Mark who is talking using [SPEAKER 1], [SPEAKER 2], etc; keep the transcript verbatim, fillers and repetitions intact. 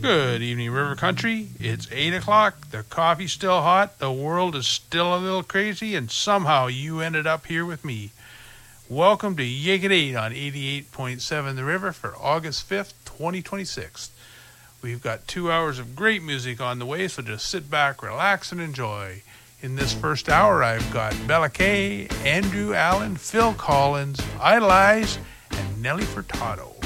[SPEAKER 1] Good evening, River Country. It's eight o'clock. The coffee's still hot. The world is still a little crazy, and somehow you ended up here with me. Welcome to Yank It eight on eighty-eight point seven The River for August fifth, twenty twenty-six. We've got two hours of great music on the way, so just sit back, relax, and enjoy. In this first hour, I've got Bella Kay, Andrew Allen, Phil Collins, Idolize, and Nelly Furtado.